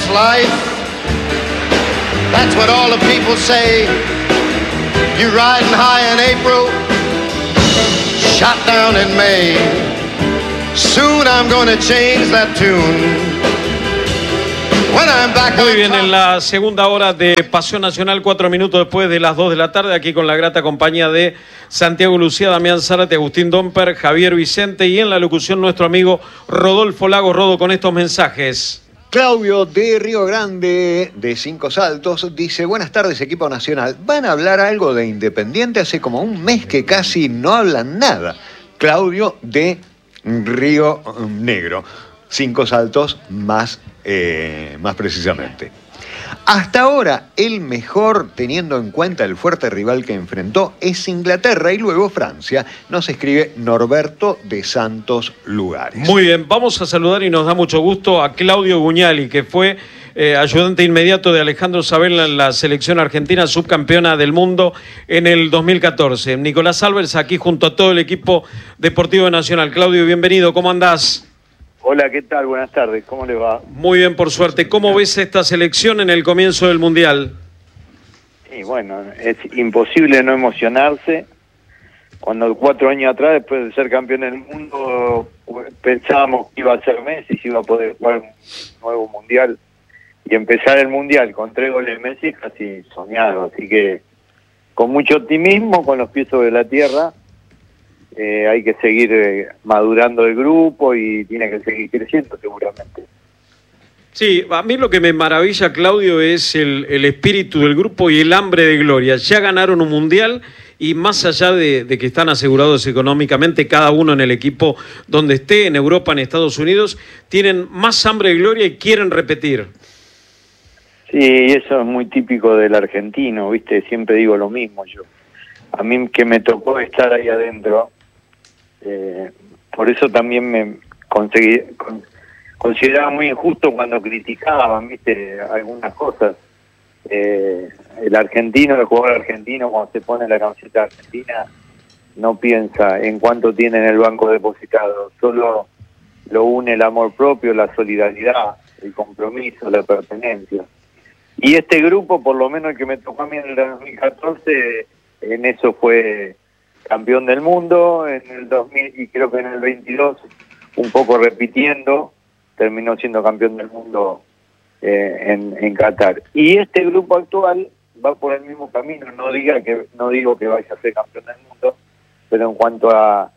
life. That's what all the people say. You riding high in April, shot down in May. Soon I'm gonna change that tune. Muy bien, en la segunda hora de Pasión Nacional, 4 minutos después de las 2 de la tarde, aquí con la grata compañía de Santiago Lucía, Damián Zárate, Agustín Domper, Javier Vicente y en la locución nuestro amigo Rodolfo Lagos. Rodo, con estos mensajes. Claudio de Río Grande, de Cinco Saltos, dice: buenas tardes, equipo nacional. ¿Van a hablar algo de Independiente? Hace como un mes que casi no hablan nada. Claudio de Río Negro. Cinco Saltos más precisamente. Hasta ahora, el mejor, teniendo en cuenta el fuerte rival que enfrentó, es Inglaterra y luego Francia. Nos escribe Norberto de Santos Lugares. Muy bien, vamos a saludar y nos da mucho gusto a Claudio Guñali, que fue ayudante inmediato de Alejandro Sabella en la selección argentina, subcampeona del mundo en el 2014. Nicolás Álvarez aquí junto a todo el equipo deportivo nacional. Claudio, bienvenido, ¿cómo andás? Hola, ¿qué tal? Buenas tardes, ¿cómo le va? Muy bien, por suerte. ¿Cómo ves esta selección en el comienzo del Mundial? Sí, bueno, es imposible no emocionarse. Cuando 4 años atrás, después de ser campeón del mundo, pensábamos que iba a ser Messi, si iba a poder jugar un nuevo Mundial. Y empezar el Mundial con 3 goles de Messi, casi soñado. Así que con mucho optimismo, con los pies sobre la tierra. Hay que seguir madurando el grupo y tiene que seguir creciendo seguramente. Sí, a mí lo que me maravilla, Claudio, es el espíritu del grupo y el hambre de gloria. Ya ganaron un mundial y más allá de que están asegurados económicamente, cada uno en el equipo donde esté, en Europa, en Estados Unidos, tienen más hambre de gloria y quieren repetir. Sí, eso es muy típico del argentino, ¿viste? Siempre digo lo mismo yo. A mí que me tocó estar ahí adentro, por eso también me consideraba muy injusto cuando criticaban, ¿viste? Algunas cosas. El argentino, el jugador argentino, cuando se pone la camiseta argentina, no piensa en cuánto tiene en el banco depositado, solo lo une el amor propio, la solidaridad, el compromiso, la pertenencia. Y este grupo, por lo menos el que me tocó a mí en el 2014, en eso fue campeón del mundo, en el 2000 y creo que en el 22, un poco repitiendo, terminó siendo campeón del mundo en Qatar. Y este grupo actual va por el mismo camino, no digo que vaya a ser campeón del mundo, pero en cuanto a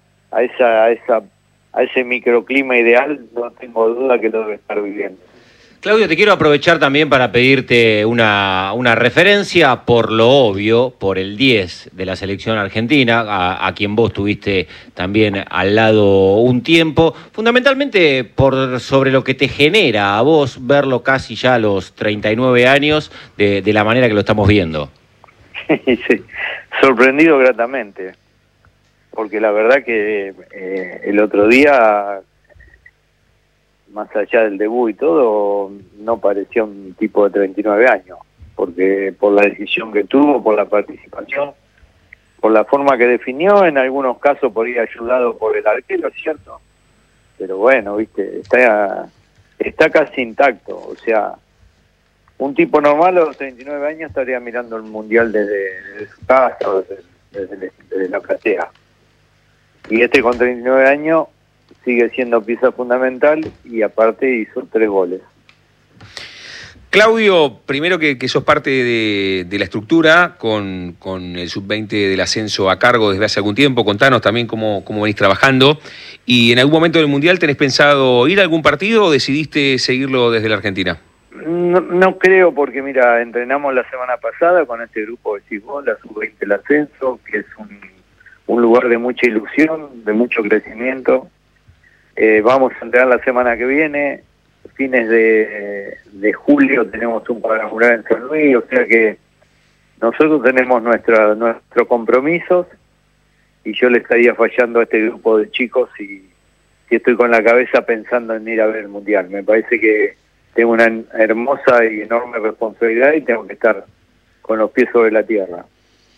ese microclima ideal, no tengo duda que lo debe estar viviendo. Claudio, te quiero aprovechar también para pedirte una referencia por lo obvio, por el 10 de la selección argentina, a quien vos tuviste también al lado un tiempo, fundamentalmente sobre lo que te genera a vos verlo casi ya a los 39 años de la manera que lo estamos viendo. Sí, sorprendido gratamente, porque la verdad que el otro día, más allá del debut y todo, no parecía un tipo de 39 años, porque por la decisión que tuvo, por la participación, por la forma que definió, en algunos casos por ir ayudado por el arquero, ¿cierto? Pero bueno, viste, está casi intacto, o sea, un tipo normal a los 39 años estaría mirando el Mundial desde su casa o desde la platea. Y este con 39 años sigue siendo pieza fundamental y aparte hizo 3 goles. Claudio, primero que sos parte de la estructura con el sub-20 del ascenso a cargo desde hace algún tiempo. Contanos también cómo venís trabajando. ¿Y en algún momento del Mundial tenés pensado ir a algún partido o decidiste seguirlo desde la Argentina? No creo, porque mira, entrenamos la semana pasada con este grupo de Cibol, la sub-20 del ascenso, que es un lugar de mucha ilusión, de mucho crecimiento. Vamos a entrenar la semana que viene, fines de julio tenemos un cuadrangular en San Luis, o sea que nosotros tenemos nuestros compromisos y yo le estaría fallando a este grupo de chicos si estoy con la cabeza pensando en ir a ver el Mundial. Me parece que tengo una hermosa y enorme responsabilidad y tengo que estar con los pies sobre la tierra.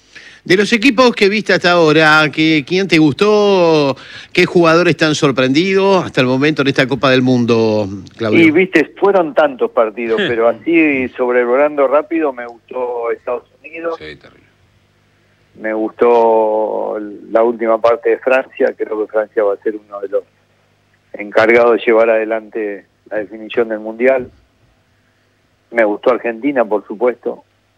De los equipos que viste hasta ahora, ¿quién te gustó? ¿Qué jugadores te han sorprendido hasta el momento en esta Copa del Mundo, Claudio? Y viste, fueron tantos partidos, pero así sobrevolando rápido me gustó Estados Unidos. Sí, terrible. Me gustó la última parte de Francia. Creo que Francia va a ser uno de los encargados de llevar adelante la definición del Mundial. Me gustó Argentina, por supuesto.